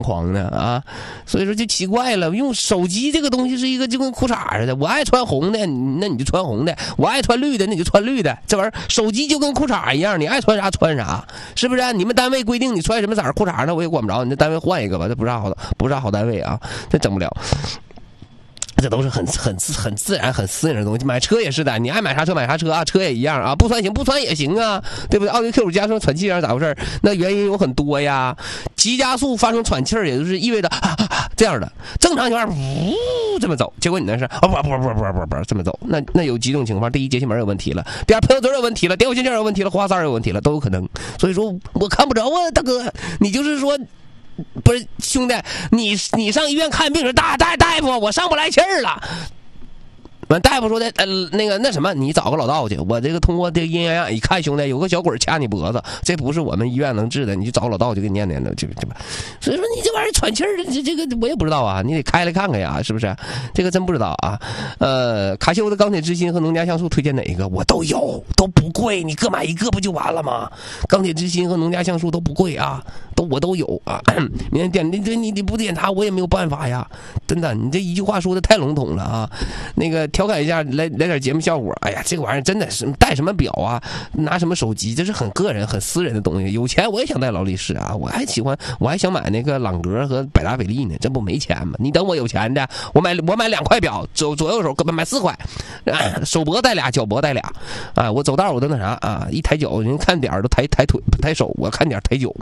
狂呢啊，所以说就奇怪了。用手机这个东西是一个就跟裤衩似的，我爱穿红的，那你就穿红的；我爱穿绿的，那你就穿绿的。这玩意儿手机就跟裤衩一样，你爱穿啥穿啥，是不是？你们单位规定你穿什么色儿裤衩，那我也管不着，你这单位换一个吧，这不是好单位啊，这整不了。这都是很自然很私人的东西。买车也是的，你爱买啥车买啥车啊，车也一样啊，不穿行不穿也行啊，对不对？奥迪 Q5 加速喘气声咋回事？那原因有很多呀。急加速发生喘气儿，也就是意味着这样的。正常情况呜这么走，结果你那是不这么走，那有几种情况：第一，节气门有问题了；第二，喷油嘴有问题了；电油线有问题了；花塞有问题了，都有可能。所以说我看不着啊，大哥，你就是说。不是兄弟，你上医院看病时，大夫，我上不来气儿了。完，大夫说的，那什么，你找个老道去。我这个通过这个阴阳眼一看，兄弟，有个小鬼掐你脖子，这不是我们医院能治的，你去找老道去给你念念的，这吧。所以说你这玩意儿喘气儿，这个我也不知道啊，你得开来看看呀，是不是？这个真不知道啊。卡西欧的钢铁之心和农家橡树推荐哪一个？我都有，都不贵，你各买一个不就完了吗？钢铁之心和农家橡树都不贵啊，我都有啊。你你不检查我也没有办法呀，真的，你这一句话说的太笼统了啊。那个调侃一下，来点节目效果。哎呀，这个玩意儿真的是带什么表啊，拿什么手机，这是很个人、很私人的东西。有钱我也想带劳力士啊，我还想买那个朗格和百达翡丽呢，这不没钱吗？你等我有钱的，我买2块表，左右手买4块，手脖带俩，脚脖带俩啊。我走道我都那啥啊，一抬脚人看点都抬腿抬手，我看点抬脚。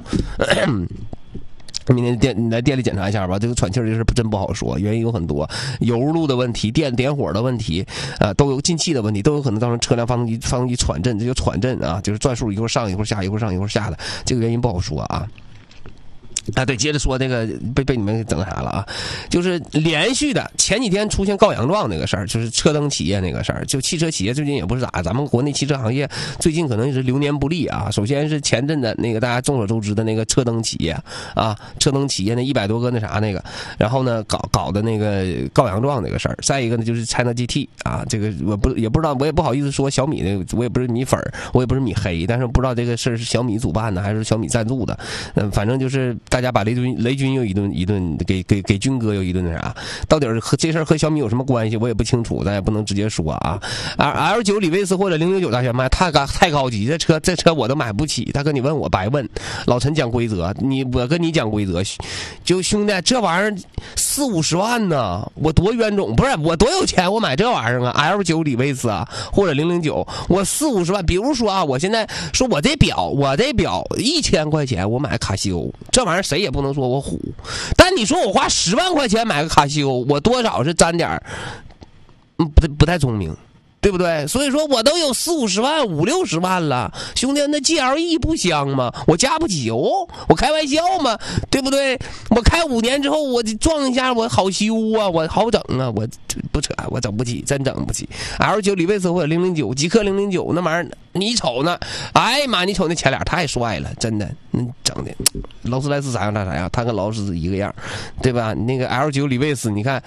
明天你来店里检查一下吧，这个喘气儿这事真不好说，原因有很多，油路的问题、点火的问题，都有进气的问题，都有可能造成车辆发动机喘震，这就喘震啊，就是转速一会儿上一会儿下，一会儿上一会儿下的，这个原因不好说啊。对，接着说那个被你们整啥了啊？就是连续的前几天出现告洋状那个事儿，就是车灯企业那个事儿，就汽车企业最近也不是咋，咱们国内汽车行业最近可能是流年不利啊。首先是前阵的那个大家众所周知的那个车灯企业啊，车灯企业那100多个那啥那个，然后呢搞的那个告洋状那个事儿。再一个呢就是 China GT 啊，这个也不知道，我也不好意思说小米的，我也不是米粉，我也不是米黑，但是不知道这个事儿是小米主办的还是小米赞助的。反正就是大家把雷军又一顿给军哥又一顿那啥，到底是和这事儿和小米有什么关系，我也不清楚，咱也不能直接说啊。L9 李维斯或者009大选卖太高级，这车我都买不起。大哥你问我白问，老陈讲规则，我跟你讲规则，就兄弟这玩意儿40-50万呢，我多冤种，不是我多有钱，我买这玩意儿啊 ，L9 李维斯啊或者009，我40-50万。比如说啊，我现在说我这表1000块钱，我买卡西欧。这玩意儿谁也不能说我虎，但你说我花10万块钱买个卡西欧，我多少是沾点不太聪明，对不对？所以说我都有40-50万、50-60万了，兄弟，那 GLE 不香吗？我加不起油，我开玩笑吗？对不对？我开5年之后，我撞一下，我好修啊，我好整啊，我不扯，我整不起，真整不起。L9 李维斯或者009，极客009那玩意儿，你瞅呢？哎呀妈，你瞅那前脸太帅了，真的，整的劳斯莱斯啥样，他跟劳斯一个样，对吧？那个 L9 李维斯，你看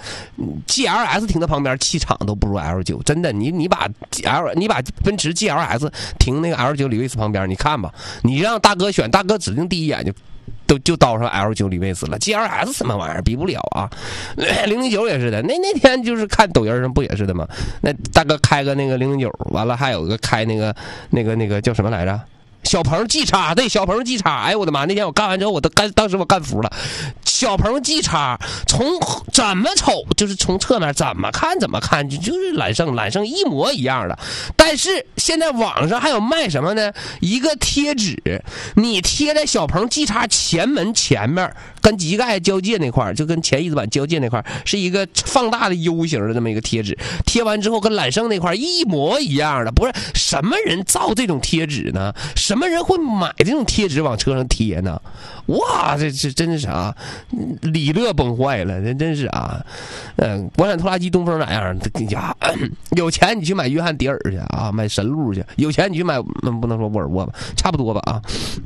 GLS 停在旁边，气场都不如 L9，真的，你把奔驰 GLS 停那个 L9 李维斯旁边，你看吧，你让大哥选，大哥指定第一眼就倒上 L9 李维斯了 ，GLS 什么玩意儿比不了啊？009也是的，那天就是看抖音上不也是的吗？那大哥开个那个009，完了还有个开那个叫什么来着？小鹏 G 叉，对，小鹏 G 叉，哎我的妈！那天我干完之后，当时我干服了。小鹏 G 叉从怎么瞅，就是从侧面怎么看，就是揽胜一模一样的。但是现在网上还有卖什么呢？一个贴纸，你贴在小鹏 G 叉前门前面，跟机盖交界那块，就跟前翼子板交界那块，是一个放大的 U 型的这么一个贴纸。贴完之后跟揽胜那块一模一样的，不是什么人造这种贴纸呢？什么人会买这种贴纸往车上贴呢？哇，这真是啊，李乐崩坏了，真是啊。国产拖拉机东风哪样？呀，有钱你去买约翰迪尔去啊，买神路去；有钱你去买不能说沃尔沃吧，差不多吧啊。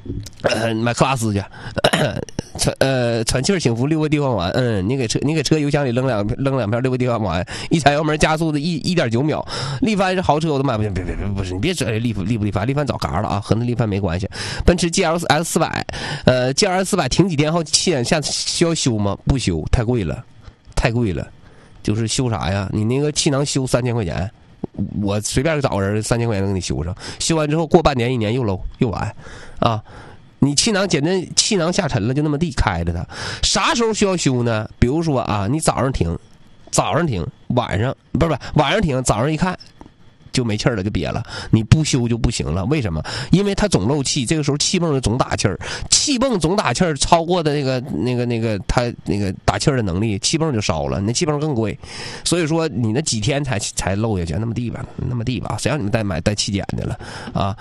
买克拉斯去，喘气儿醒服六味地黄丸，你给车油箱里扔两片六味地黄丸，一踩油门加速的1.9秒。力帆是豪车我都买不起，别不是你别指力不力帆，力帆早嘎了啊，和那力帆没关系。奔驰 GLS 400，GLS 400停几天后气眼下需要修吗？不修，太贵了。就是修啥呀？你那个气囊修3000块钱，我随便找人3000块钱能给你修上。修完之后过半年1年又漏又完啊！你气囊气囊下沉了，就那么地开着它。啥时候需要修呢？比如说啊，你早上停，晚上停，早上一看就没气儿了，就瘪了。你不修就不行了。为什么？因为它总漏气，这个时候气泵就总打气儿，气泵总打气儿超过的它那个打气儿的能力，气泵就烧了，那气泵更贵。所以说你那几天才漏下去，那么地吧，谁让你们带气减的了啊？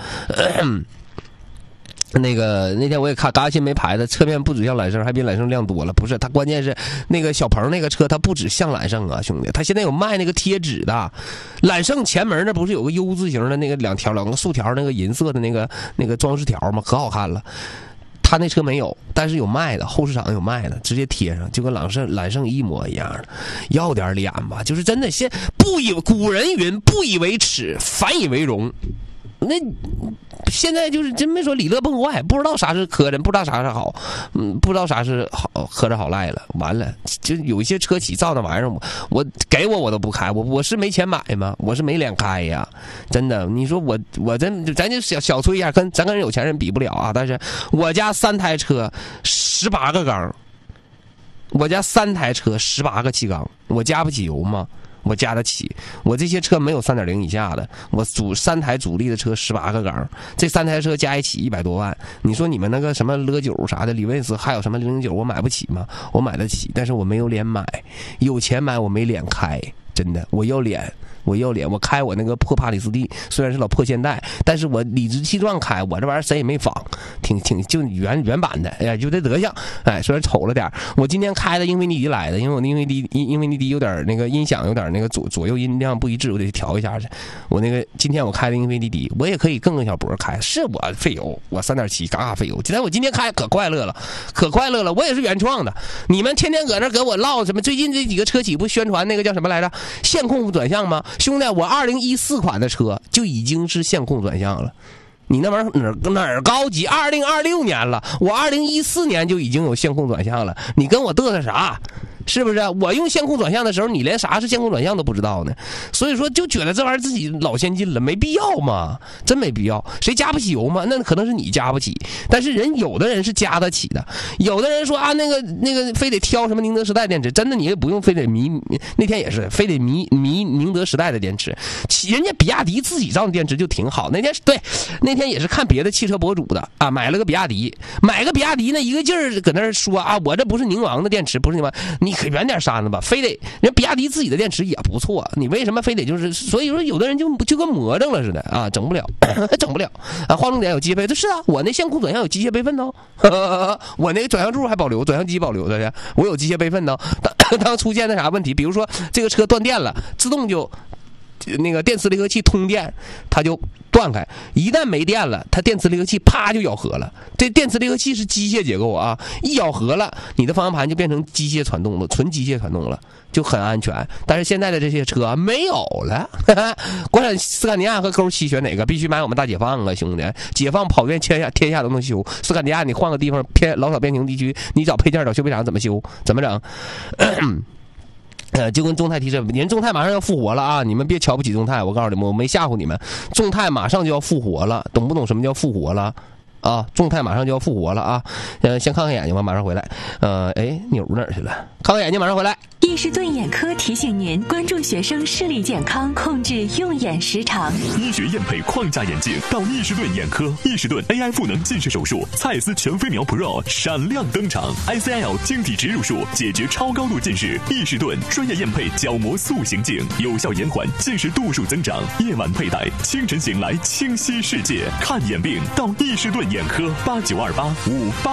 那天我也看达新没牌子，侧面不止像揽胜，还比揽胜亮多了。不是，它关键是那个小鹏那个车，它不止像揽胜啊，兄弟，它现在有卖那个贴纸的。揽胜前门那不是有个 U 字形的那个两个竖条那个银色的那个装饰条吗？可好看了。他那车没有，但是有卖的，后市场有卖的，直接贴上，就跟揽胜一模一样的。要点脸吧，就是真的，古人云不以为耻，反以为荣。那现在就是真没说李乐崩坏，不知道啥是磕碜，不知道啥是好，不知道啥是好磕碜好赖了。完了，就有一些车企造那玩意儿，我都不开，我是没钱买吗？我是没脸开呀，真的。你说我咱就小吹一下，咱跟有钱人比不了啊。但是我家3台车18个缸，我家3台车18个气缸，我加不起油吗？我加得起，我这些车没有3.0以下的，我3台主力的车18个缸，这3台车加一起100多万。你说你们那个什么勒9啥的，李维斯还有什么009，我买不起吗？我买得起，但是我没有脸买，有钱买我没脸开，真的，我要脸。我开我那个破帕里斯蒂，虽然是老破现代，但是我理直气壮开，我这玩意儿谁也没仿，挺就原版的，哎呀，就这德行，哎，虽然丑了点。我今天开的英菲尼迪来的，因为我那英菲尼迪有点那个音响有点那个左右音量不一致，我得调一下去。今天我开的英菲尼迪，我也可以跟个小博开，是我费油，我3.7嘎费油。我今天开可快乐了，我也是原创的。你们天天搁那给我唠什么？最近这几个车企不宣传那个叫什么来着？线控转向吗？兄弟，我2014款的车就已经是线控转向了，你那玩意儿哪儿高级？2026年了，我2014年就已经有线控转向了，你跟我嘚瑟啥？是不是？我用线控转向的时候，你连啥是线控转向都不知道呢？所以说，就觉得这玩意儿自己老先进了，没必要嘛，真没必要。谁加不起油嘛？那可能是你加不起，但是有的人是加得起的。有的人说啊，那个非得挑什么宁德时代电池，真的你也不用非得那天也是非得迷宁德时代的电池，人家比亚迪自己造的电池就挺好。那天也是看别的汽车博主的啊，买个比亚迪呢，一个劲儿搁那儿说啊，我这不是宁王的电池，不是你可远点扇子吧，非得人比亚迪自己的电池也不错，你为什么非得就是？所以说有的人就跟魔怔了似的啊，整不了啊。划重点有机械备份，是啊，我那线控转向有机械备份的我那个转向柱还保留，转向机保留的，我有机械备份的。当出现那啥问题，比如说这个车断电了，自动就那个电磁离合器通电，它就断开。一旦没电了，它电磁离合器啪就咬合了。这电磁离合器是机械结构啊，一咬合了，你的方向盘就变成机械传动了，纯机械传动了，就很安全。但是现在的这些车没有了，国产斯堪迪亚和勾7选哪个？必须买我们大解放啊，兄弟！解放跑遍天下都能修。斯堪迪亚你换个地方老少边境地区，你找配件找修配厂怎么修？怎么整？就跟众泰提示，人众泰马上要复活了啊！你们别瞧不起众泰，我告诉你们，我没吓唬你们，众泰马上就要复活了，懂不懂什么叫复活了？啊，众泰马上就要复活了啊！先看看眼睛吧，马上回来。扭哪儿去了？看看眼睛，马上回来。 易士顿眼科提醒您关注学生视力健康，控制用眼时长。 医学验配框架眼镜到易士顿眼科，易士顿 AI 赋能近视手术，蔡司全飞秒 Pro 闪亮登场 ，ICL 晶体植入术解决超高度近视，易士顿专业验配角膜塑形镜，有效延缓近视度数增长。夜晚佩戴，清晨醒来清晰世界。看眼病到易士顿眼科，892858。